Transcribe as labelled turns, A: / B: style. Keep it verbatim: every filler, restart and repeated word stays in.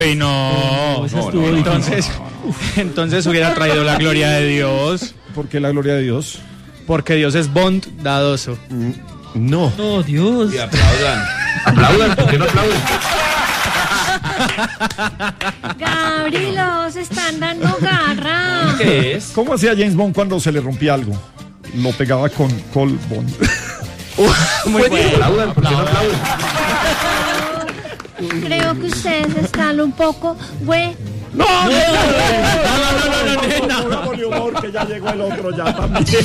A: Uy, no.
B: No, esa
A: No,
B: estuvo
A: no,
B: difícil.
A: entonces, entonces hubiera traído la gloria de Dios.
C: ¿Por qué la gloria de Dios?
A: Porque Dios es bondadoso.
C: No.
B: No, Dios.
D: Y aplaudan. Aplaudan, ¿por qué no aplauden?
E: Gabriel, se están dando garra.
D: ¿Qué es?
C: ¿Cómo hacía James Bond cuando se le rompía algo? Lo pegaba con Col Bond.
A: Muy bueno.
D: Aplaudan, ¿por qué no aplauden?
E: Creo que ustedes están un poco, güey.
C: ¡No!
A: No, no, no, no, no, no, no.
C: Humor, que ya llegó el otro ya también.